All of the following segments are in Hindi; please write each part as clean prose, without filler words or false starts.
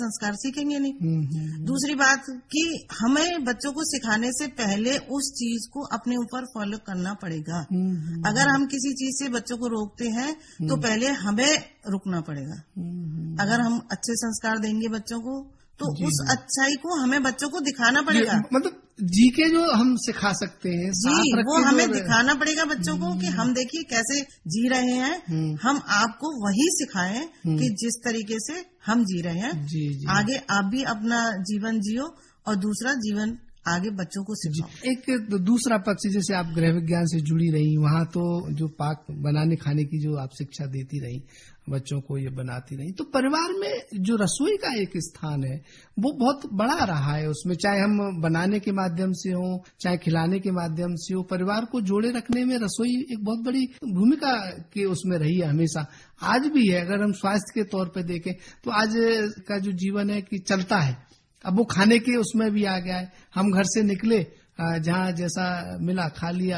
संस्कार सीखेंगे नहीं। दूसरी बात कि हमें बच्चों को सिखाने से पहले उस चीज को अपने ऊपर फॉलो करना पड़ेगा। अगर हम किसी चीज से बच्चों को रोकते हैं तो पहले हमें रुकना पड़ेगा। अगर हम अच्छे संस्कार देंगे बच्चों को तो उस अच्छाई को हमें बच्चों को दिखाना पड़ेगा। मतलब जी के जो हम सिखा सकते हैं जी, वो हमें दिखाना पड़ेगा बच्चों को कि हम देखिए कैसे जी रहे हैं। हम आपको वही सिखाएं कि जिस तरीके से हम जी रहे हैं। जी। आगे आप भी अपना जीवन जियो और दूसरा जीवन आगे बच्चों को सिखाओ। एक दूसरा पक्ष, जैसे आप गृह विज्ञान से जुड़ी रही, वहाँ तो जो पाक बनाने खाने की जो आप शिक्षा देती रही, बच्चों को ये बनाती रही, तो परिवार में जो रसोई का एक स्थान है वो बहुत बड़ा रहा है। उसमें चाहे हम बनाने के माध्यम से हो, चाहे खिलाने के माध्यम से हो, परिवार को जोड़े रखने में रसोई एक बहुत बड़ी भूमिका के उसमें रही है हमेशा, आज भी है। अगर हम स्वास्थ्य के तौर पर देखें तो आज का जो जीवन है कि चलता है, अब वो खाने के उसमें भी आ गया है। हम घर से निकले, जहाँ जैसा मिला खा लिया,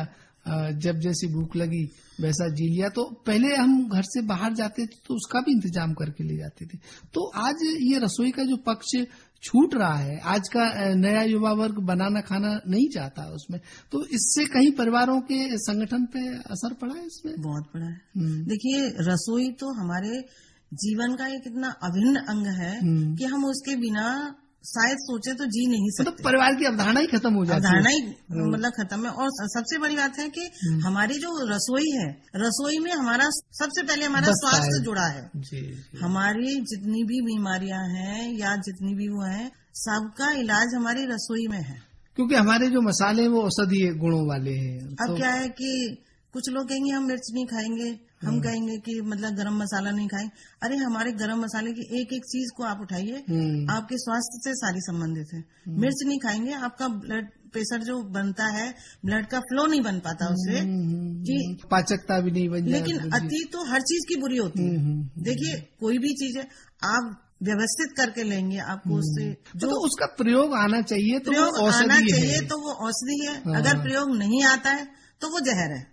जब जैसी भूख लगी वैसा जी लिया। तो पहले हम घर से बाहर जाते थे तो उसका भी इंतजाम करके ले जाते थे। तो आज ये रसोई का जो पक्ष छूट रहा है, आज का नया युवा वर्ग बनाना खाना नहीं चाहता उसमें, तो इससे कहीं परिवारों के संगठन पे असर पड़ा है? इसमें बहुत पड़ा है। देखिए, रसोई तो हमारे जीवन का एक इतना अभिन्न अंग है कि हम उसके बिना शायद सोचे तो जी नहीं सकते। तो परिवार की अवधारणा ही खत्म हो जाती है। अवधारणा ही मतलब खत्म है। और सबसे बड़ी बात है कि हमारी जो रसोई है, रसोई में हमारा सबसे पहले हमारा स्वास्थ्य जुड़ा है। जी। हमारी जितनी भी बीमारियां हैं या जितनी भी वो हैं, सबका इलाज हमारी रसोई में है। क्योंकि हमारे जो मसाले वो औषधीय गुणों वाले हैं। अब क्या है कि कुछ लोग कहेंगे हम मिर्च नहीं खाएंगे, हम कहेंगे कि मतलब गरम मसाला नहीं खाएंगे। अरे हमारे गरम मसाले की एक एक चीज को आप उठाइए, आपके स्वास्थ्य से सारी संबंधित है। मिर्च नहीं खाएंगे, आपका ब्लड प्रेशर जो बनता है, ब्लड का फ्लो नहीं बन पाता उससे, कि पाचकता भी नहीं बन जाती। लेकिन अति तो हर चीज की बुरी होती है। देखिए, कोई भी चीज है आप व्यवस्थित करके लेंगे, आपको उससे जो तो उसका प्रयोग आना चाहिए, तो प्रयोग आना चाहिए तो वो औषधि है। अगर प्रयोग नहीं आता है तो वो जहर है।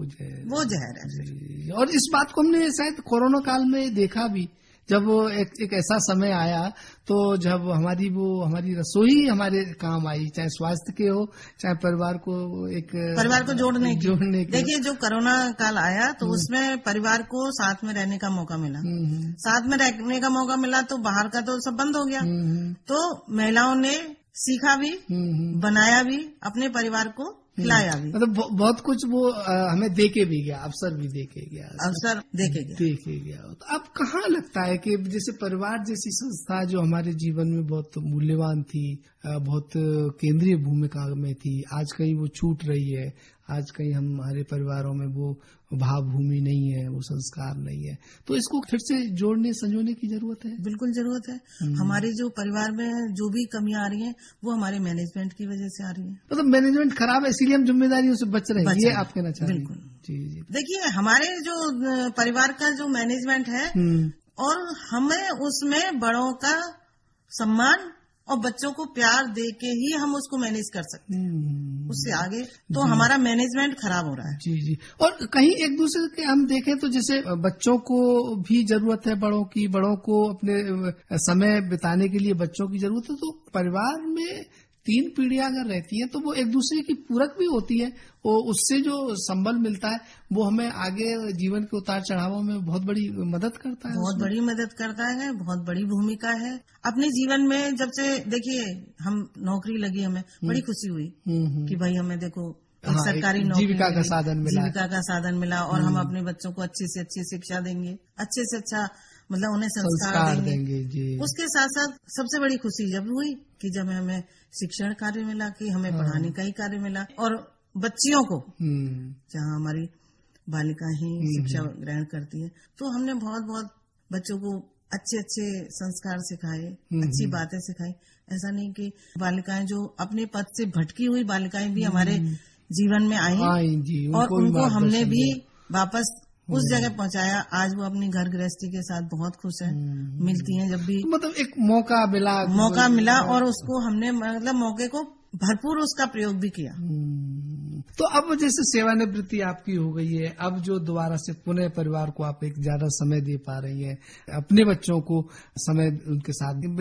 वो जहर है। और इस बात को हमने शायद कोरोना काल में देखा भी, जब एक ऐसा समय आया तो जब हमारी रसोई हमारे काम आई, चाहे स्वास्थ्य के हो, चाहे परिवार को जोड़ने की। देखिए, जो कोरोना काल आया तो उसमें परिवार को साथ में रहने का मौका मिला। साथ में रहने का मौका मिला तो बाहर का तो सब बंद हो गया। तो महिलाओं ने सीखा भी, बनाया भी, अपने परिवार को खिलाया भी। मतलब बहुत कुछ वो हमें देके भी गया, अवसर देके गया। तो अब कहाँ लगता है कि जैसे परिवार जैसी संस्था जो हमारे जीवन में बहुत मूल्यवान थी, बहुत केंद्रीय भूमिका में थी, आज कहीं वो छूट रही है। आज कहीं हमारे परिवारों में वो भावभूमि नहीं है, वो संस्कार नहीं है। तो इसको फिर से जोड़ने संजोने की जरूरत है। बिल्कुल जरूरत है। हमारे जो परिवार में जो भी कमियां आ रही हैं वो हमारे मैनेजमेंट की वजह से आ रही है। मतलब मैनेजमेंट खराब है, इसीलिए हम जिम्मेदारियों से बच रहे हैं, ये आप कहना चाह रहे हैं? बिल्कुल जी। देखिए, हमारे जो परिवार का जो मैनेजमेंट है और हमें उसमें बड़ों का सम्मान और बच्चों को प्यार देके ही हम उसको मैनेज कर सकते हैं। उससे आगे तो हमारा मैनेजमेंट खराब हो रहा है। जी। और कहीं एक दूसरे के हम देखें तो जैसे बच्चों को भी जरूरत है, बड़ों को अपने समय बिताने के लिए बच्चों की जरूरत है। तो परिवार में 3 पीढ़ियां अगर रहती हैं तो वो एक दूसरे की पूरक भी होती है, और उससे जो संबल मिलता है वो हमें आगे जीवन के उतार चढ़ावों में बहुत बड़ी मदद करता है। बहुत बड़ी मदद करता है, बहुत बड़ी भूमिका है। अपने जीवन में जब से देखिए हम नौकरी लगी, हमें बड़ी खुशी हुई कि भाई हमें देखो सरकारी नौकरी, जीविका का साधन मिला और हम अपने बच्चों को अच्छी से अच्छी शिक्षा देंगे, अच्छे से अच्छा मतलब उन्हें संस्कार देंगे। जी। उसके साथ साथ सबसे बड़ी खुशी जब हुई कि जब हमें शिक्षण कार्य मिला, कि हमें पढ़ाने का ही कार्य मिला, और बच्चियों को जहाँ हमारी बालिकाएं ही शिक्षा ग्रहण करती है, तो हमने बहुत बच्चों को अच्छे अच्छे संस्कार सिखाए, अच्छी बातें सिखाई। ऐसा नहीं कि बालिकाएं जो अपने पद से भटकी हुई बालिकाएं भी हमारे जीवन में आई और उनको हमने भी वापस उस जगह पहुंचाया। आज वो अपनी घर गृहस्थी के साथ बहुत खुश है, मिलती हैं जब भी, मतलब एक मौका मिला और उसको हमने मतलब मौके को भरपूर उसका प्रयोग भी किया। तो अब जैसे सेवानिवृत्ति आपकी हो गई है, अब जो दोबारा से पुनः परिवार को आप एक ज्यादा समय दे पा रही हैं, अपने बच्चों को समय उनके साथ